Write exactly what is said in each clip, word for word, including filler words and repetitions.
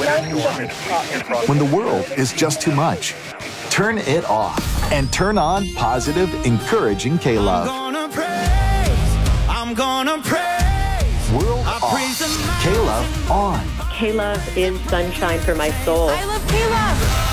When the world is just too much, turn it off and turn on positive, encouraging K-Love. I'm gonna praise, I'm gonna praise. World I off, praise the K-Love on. K-Love is sunshine for my soul. I love K-Love.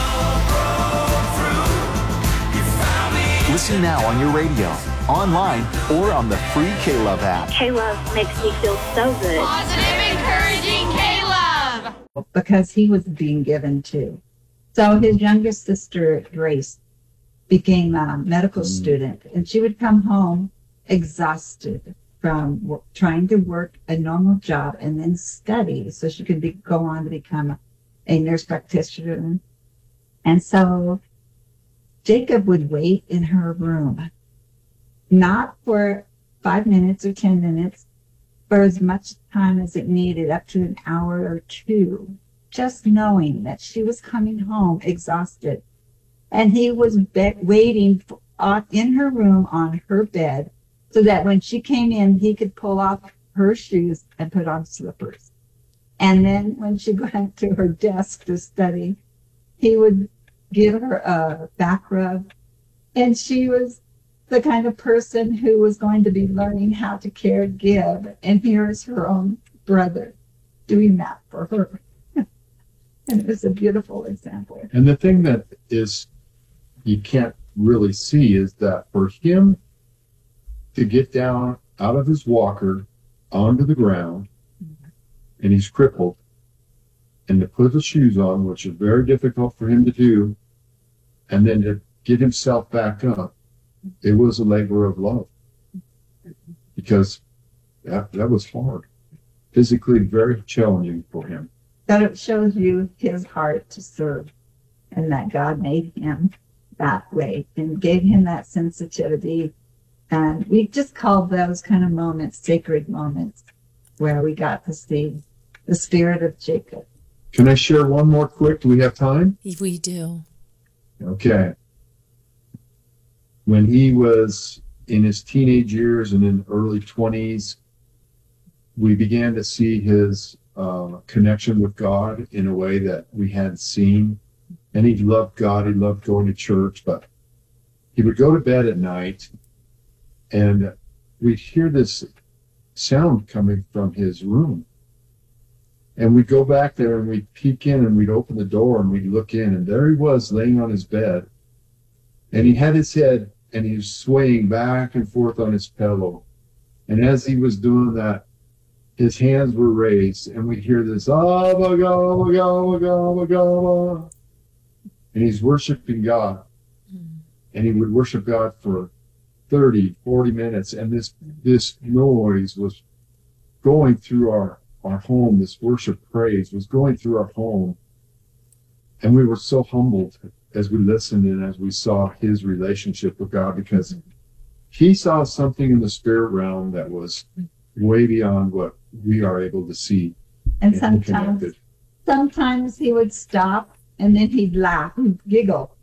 Listen now on your radio, online, or on the free K-Love app. K-Love makes me feel so good. Positive, encouraging K-Love. Because he was being given to. So his youngest sister, Grace, became a medical student, and she would come home exhausted from w- trying to work a normal job and then study so she could be, go on to become a nurse practitioner. And so Jacob would wait in her room, not for five minutes or ten minutes, for as much time as it needed, up to an hour or two, just knowing that she was coming home exhausted. And he was be- waiting for, uh, in her room on her bed so that when she came in, he could pull off her shoes and put on slippers. And then when she went to her desk to study, he would give her a back rub. And she was the kind of person who was going to be learning how to care and give. And here's her own brother doing that for her. And it was a beautiful example. And the thing that is you can't really see is that for him to get down out of his walker onto the ground, and he's crippled, and to put the shoes on, which is very difficult for him to do, and then to get himself back up, it was a labor of love. Because that, that was hard. Physically very challenging for him. That it shows you his heart to serve, and that God made him that way and gave him that sensitivity. And we just called those kind of moments sacred moments where we got to see the spirit of Jacob. Can I share one more quick? Do we have time? We do. Okay. When he was in his teenage years and in early twenties, we began to see his uh, connection with God in a way that we hadn't seen. And he loved God. He loved going to church, but he would go to bed at night and we'd hear this sound coming from his room. And we'd go back there and we'd peek in and we'd open the door and we'd look in, and there he was laying on his bed. And he had his head and he was swaying back and forth on his pillow. And as he was doing that, his hands were raised and we'd hear this, ah, my God, my God, my God, my God. And he's worshiping God. And he would worship God for thirty, forty minutes. And this, this noise was going through our, our home. This worship praise was going through our home. And we were so humbled as we listened and as we saw his relationship with God, because he saw something in the spirit realm that was way beyond what we are able to see. And, and sometimes, sometimes he would stop and then he'd laugh and giggle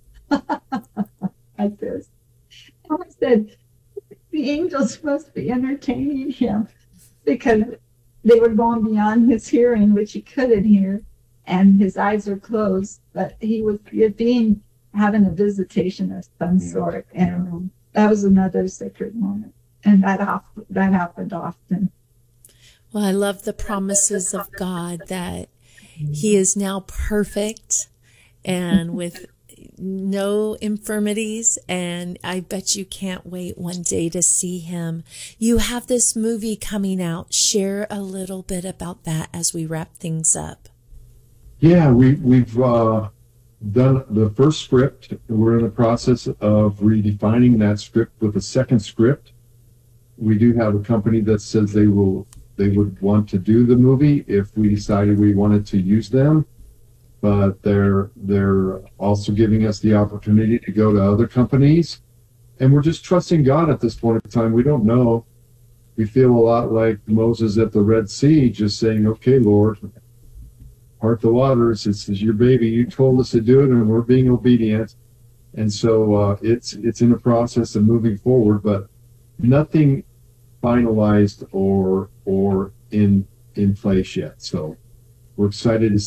like this. And I said, the angels must be entertaining him because they were going beyond his hearing, which he couldn't hear, and his eyes were closed, but he was being having a visitation of some yeah. sort. And um, that was another sacred moment. And that, op- that happened often. Well, I love the promises of God that he is now perfect and with no infirmities, and I bet you can't wait one day to see him. You have this movie coming out. Share a little bit about that as we wrap things up. Yeah, we, we've uh, done the first script. We're in the process of redefining that script with a second script. We do have a company that says they will they would want to do the movie if we decided we wanted to use them. But they're they're also giving us the opportunity to go to other companies. And we're just trusting God at this point in time. We don't know. We feel a lot like Moses at the Red Sea, just saying, okay, Lord, part the waters. It's, it's your baby. You told us to do it, and we're being obedient. And so uh, it's it's in a process of moving forward, but nothing finalized or or in in place yet. So we're excited to